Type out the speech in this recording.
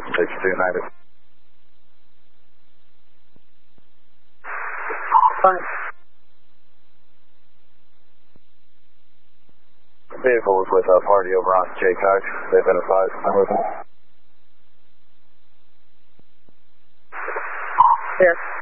6290. Fine. Vehicle was with a party over on Jaycox. They've been advised. I'm with them. Clear.